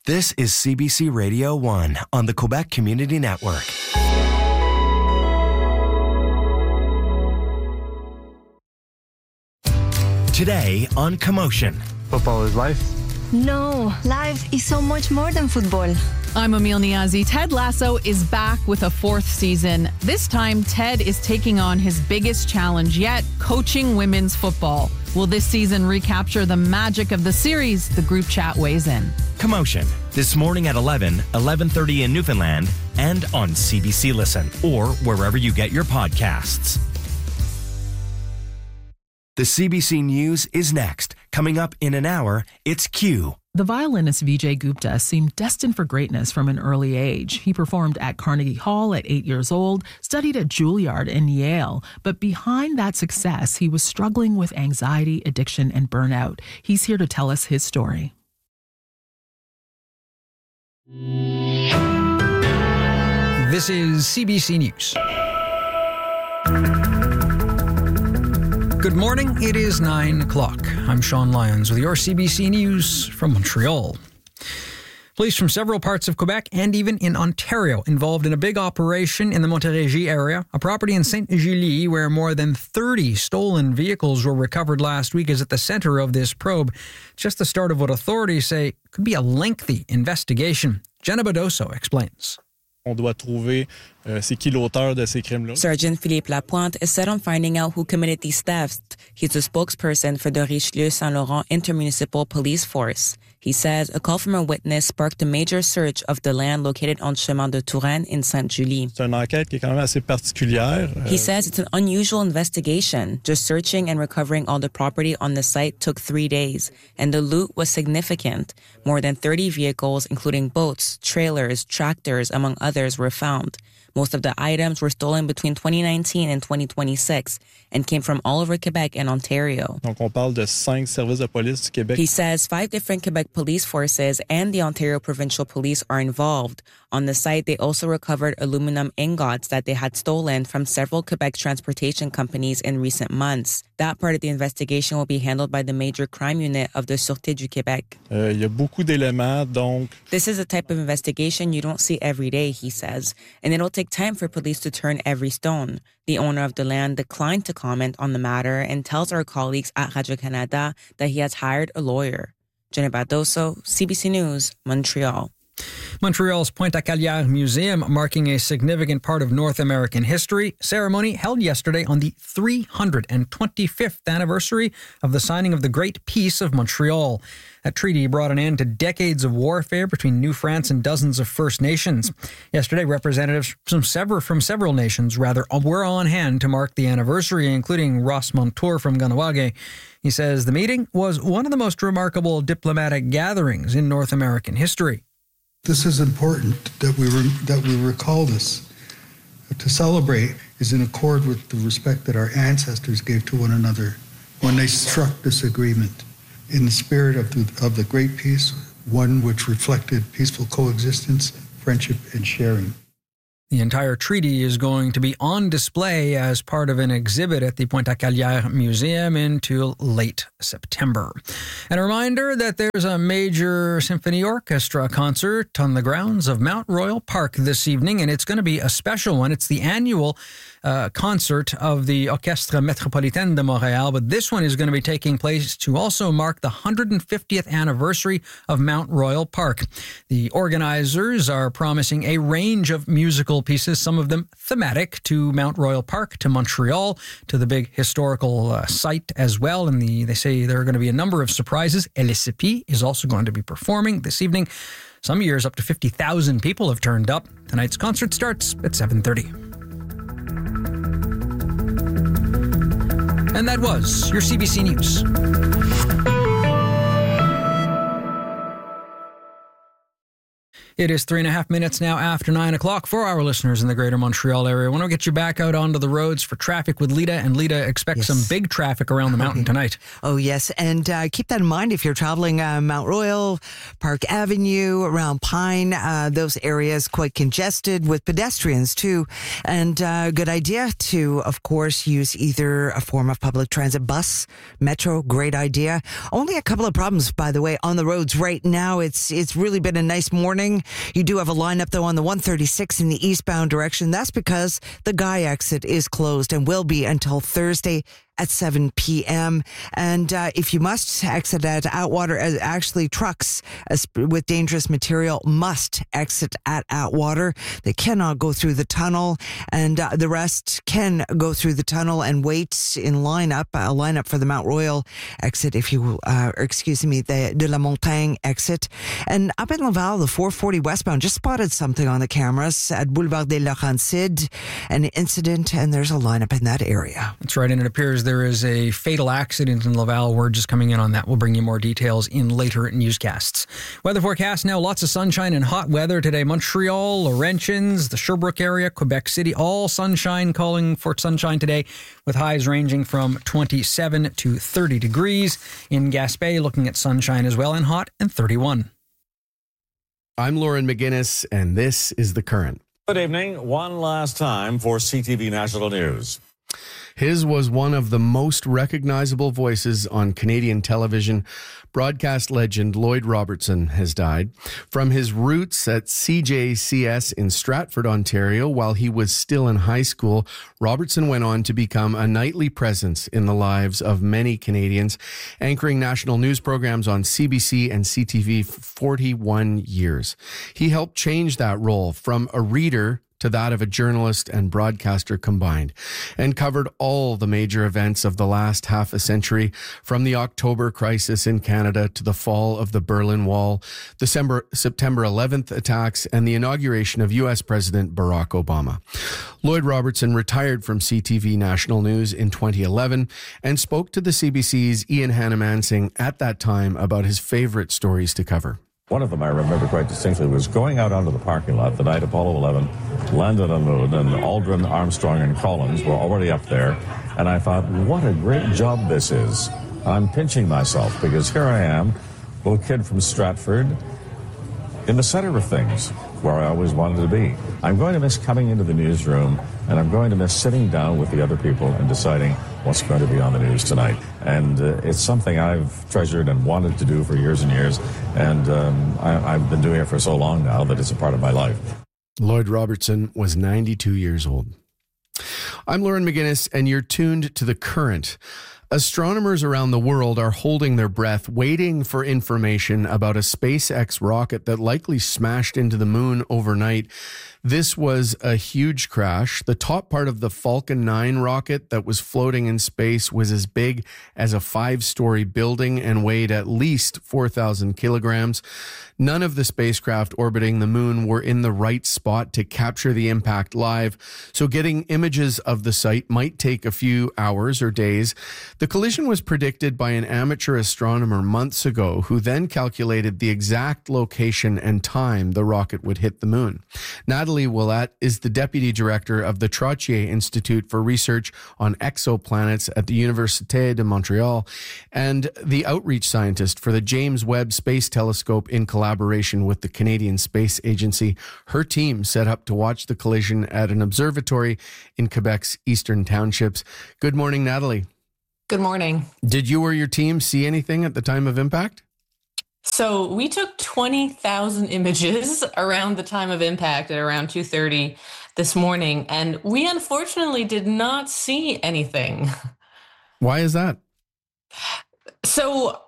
This is CBC Radio 1 on the Quebec Community Network. Today on Commotion. Football is life? No, life is so much more than football. I'm Emil Niazi. Ted Lasso is back with a fourth season. This time, Ted is taking on his biggest challenge yet, coaching women's football. Will this season recapture the magic of the series? The group chat weighs in. Commotion, this morning at 11:30 in Newfoundland, and on CBC Listen, or wherever you get your podcasts. The CBC News is next. Coming up in an hour, it's Q. The violinist Vijay Gupta seemed destined for greatness from an early age. He performed at Carnegie Hall at 8 years old, studied at Juilliard and Yale. But behind that success, he was struggling with anxiety, addiction, and burnout. He's here to tell us his story. This is CBC News. Good morning, it is 9 o'clock. I'm Sean Lyons with your CBC News from Montreal. Police from several parts of Quebec and even in Ontario involved in a big operation in the Montérégie area. A property in Sainte-Julie where more than 30 stolen vehicles were recovered last week is at the center of this probe. Just the start of what authorities say could be a lengthy investigation. Jenna Badoso explains. On doit trouver c'est qui l'auteur de ces crimes-là. Sergeant Philippe Lapointe is set on finding out who committed these thefts. He's the spokesperson for the Richelieu-Saint-Laurent Intermunicipal Police Force. He says a call from a witness sparked a major search of the land located on Chemin de Touraine in Sainte-Julie. C'est une enquête qui est quand même assez particulière. He says it's an unusual investigation. Just searching and recovering all the property on the site took 3 days, and the loot was significant. More than 30 vehicles, including boats, trailers, tractors, among others, were found. Most of the items were stolen between 2019 and 2026 and came from all over Quebec and Ontario. Donc on parle de 5 services de police du Québec. He says 5 different Quebec police forces and the Ontario Provincial Police are involved. On the site, they also recovered aluminum ingots that they had stolen from several Quebec transportation companies in recent months. That part of the investigation will be handled by the Major Crime Unit of the Sûreté du Québec. Il y a beaucoup d'éléments, donc... This is a type of investigation you don't see every day, he says, and it'll take time for police to turn every stone. The owner of the land declined to comment on the matter and tells our colleagues at Radio-Canada that he has hired a lawyer. Jenna Badoso, CBC News, Montreal. Montreal's Pointe-à-Calière Museum, marking a significant part of North American history, ceremony held yesterday on the 325th anniversary of the signing of the Great Peace of Montreal. That treaty brought an end to decades of warfare between New France and dozens of First Nations. Yesterday, representatives from several nations were on hand to mark the anniversary, including Ross Montour from Kahnawake. He says the meeting was one of the most remarkable diplomatic gatherings in North American history. This is important that we recall this. To celebrate is in accord with the respect that our ancestors gave to one another when they struck this agreement. In the spirit of the Great Peace, one which reflected peaceful coexistence, friendship, and sharing. The entire treaty is going to be on display as part of an exhibit at the Pointe-à-Calière Museum until late September. And a reminder that there's a major symphony orchestra concert on the grounds of Mount Royal Park this evening, and it's going to be a special one. It's the annual concert of the Orchestre Métropolitain de Montréal, but this one is going to be taking place to also mark the 150th anniversary of Mount Royal Park. The organizers are promising a range of musical pieces, some of them thematic to Mount Royal Park, to Montreal, to the big historical site as well. And they say there are going to be a number of surprises. LSCP is also going to be performing this evening. Some years up to 50,000 people have turned up. Tonight's concert starts at 7:30. And that was your CBC News. It is 3.5 minutes now after 9 o'clock for our listeners in the greater Montreal area. I want to get you back out onto the roads for traffic with Lita. And Lita, expect some big traffic around the mountain tonight. Oh, yes. And keep that in mind if you're traveling Mount Royal, Park Avenue, around Pine. Those areas quite congested with pedestrians, too. And good idea to, of course, use either a form of public transit, bus, metro. Great idea. Only a couple of problems, by the way, on the roads right now. It's really been a nice morning. You do have a lineup, though, on the 136 in the eastbound direction. That's because the Guy exit is closed and will be until Thursday at 7 p.m. And if you must exit at Atwater, actually trucks with dangerous material must exit at Atwater. They cannot go through the tunnel, and the rest can go through the tunnel and wait in a lineup for the Mount Royal exit, the De La Montagne exit. And up in Laval, the 440 westbound just spotted something on the cameras at Boulevard des Laurentides, an incident, and there's a lineup in that area. That's right, and it appears there is a fatal accident in Laval. We're just coming in on that. We'll bring you more details in later newscasts. Weather forecast now, lots of sunshine and hot weather today. Montreal, Laurentians, the Sherbrooke area, Quebec City, all sunshine, calling for sunshine today with highs ranging from 27 to 30 degrees. In Gaspé, looking at sunshine as well and hot and 31. I'm Lauren McGinnis, and this is The Current. Good evening. One last time for CTV National News. His was one of the most recognizable voices on Canadian television. Broadcast legend Lloyd Robertson has died. From his roots at CJCS in Stratford, Ontario, while he was still in high school, Robertson went on to become a nightly presence in the lives of many Canadians, anchoring national news programs on CBC and CTV for 41 years. He helped change that role from a reader to that of a journalist and broadcaster combined, and covered all the major events of the last half a century, from the October crisis in Canada to the fall of the Berlin Wall, the September 11th attacks, and the inauguration of U.S. President Barack Obama. Lloyd Robertson retired from CTV National News in 2011 and spoke to the CBC's Ian Hannah-Mansing at that time about his favorite stories to cover. One of them I remember quite distinctly was going out onto the parking lot the night Apollo 11 landed on the moon, and Aldrin, Armstrong, and Collins were already up there. And I thought, what a great job this is. I'm pinching myself because here I am, little kid from Stratford, in the center of things, where I always wanted to be. I'm going to miss coming into the newsroom, and I'm going to miss sitting down with the other people and deciding what's going to be on the news tonight. And it's something I've treasured and wanted to do for years and years, and I've been doing it for so long now that it's a part of my life. Lloyd Robertson was 92 years old. I'm Lauren McGinnis, and you're tuned to The Current. Astronomers around the world are holding their breath, waiting for information about a SpaceX rocket that likely smashed into the moon overnight. This was a huge crash. The top part of the Falcon 9 rocket that was floating in space was as big as a 5-story building and weighed at least 4,000 kilograms. None of the spacecraft orbiting the moon were in the right spot to capture the impact live, so getting images of the site might take a few hours or days. The collision was predicted by an amateur astronomer months ago, who then calculated the exact location and time the rocket would hit the moon. Natalie Willett is the deputy director of the Trottier Institute for Research on Exoplanets at the Université de Montréal and the outreach scientist for the James Webb Space Telescope in collaboration with the Canadian Space Agency. Her team set up to watch the collision at an observatory in Quebec's eastern townships. Good morning, Natalie. Good morning. Did you or your team see anything at the time of impact? So we took 20,000 images around the time of impact at around 2:30 this morning, and we unfortunately did not see anything. Why is that? So